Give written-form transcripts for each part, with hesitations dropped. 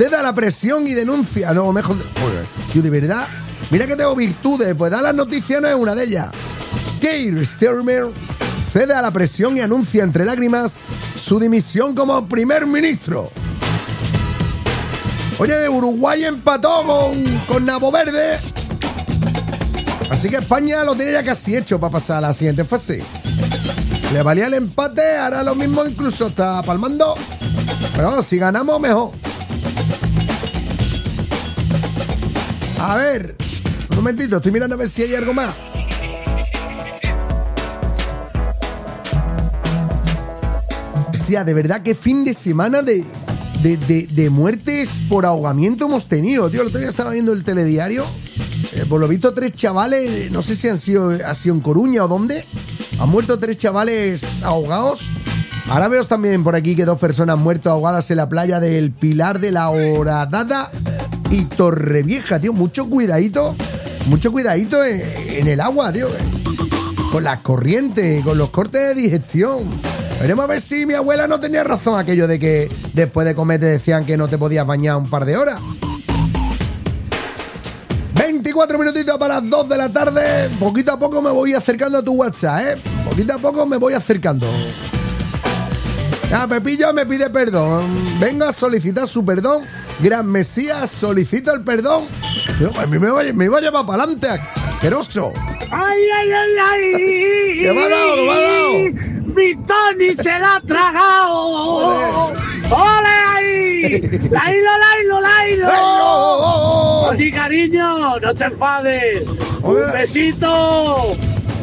cede a la presión y denuncia. No, mejor... Joder, tío, de verdad. Mira que tengo virtudes, pues dar las noticias no es una de ellas. Keir Starmer cede a la presión y anuncia entre lágrimas su dimisión como primer ministro. Oye, Uruguay empató con Nabo Verde. Así que España lo tiene ya casi hecho para pasar a la siguiente fase. Le valía el empate, ahora lo mismo, incluso está palmando. Pero vamos, si ganamos, mejor. A ver, un momentito, estoy mirando a ver si hay algo más. Tía, de verdad, qué fin de semana de muertes por ahogamiento hemos tenido, tío. El otro día estaba viendo el telediario. Por lo visto, 3 chavales, no sé si ha sido en Coruña o dónde, han muerto 3 chavales ahogados. Ahora veo también por aquí que 2 personas muertas ahogadas en la playa del Pilar de la Horadada y Torrevieja, tío. Mucho cuidadito en el agua, tío. Con las corrientes, con los cortes de digestión. Veremos a ver si mi abuela no tenía razón aquello de que después de comer te decían que no te podías bañar un par de horas. 24 minutitos para las 2 de la tarde. Poquito a poco me voy acercando a tu WhatsApp, Poquito a poco me voy acercando. Pepillo me pide perdón. Venga a solicitar su perdón. Gran Mesías, solicito el perdón. A mí me iba a llevar para adelante, asqueroso. ¡Ay, ay, ay, ay! ¿Qué me ha dado? ¡Mi Tony se la ha tragado! ¡Ole ahí! ¡Lailo! Oye, cariño, no te enfades. ¡Un besito!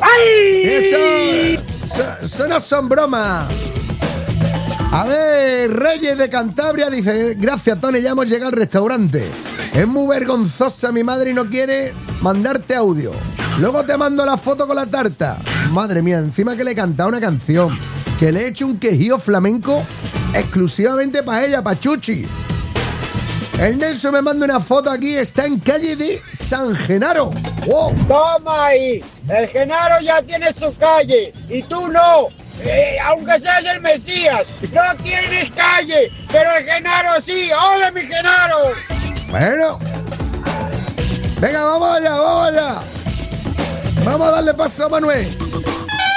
¡Ay! Eso no son bromas. A ver, Reyes de Cantabria dice: gracias, Tony, ya hemos llegado al restaurante. Es muy vergonzosa mi madre y no quiere mandarte audio. Luego te mando la foto con la tarta. Madre mía, encima que le he cantado una canción, que le he hecho un quejío flamenco exclusivamente para ella, para Chuchi. El Nelson me manda una foto aquí, está en calle de San Genaro. ¡Wow! Toma ahí, el Genaro ya tiene su calle y tú no. Aunque seas el Mesías, no tienes calle, pero el Genaro sí. ¡Hola, mi Genaro! Bueno, venga, vamos allá. Vamos a darle paso a Manuel.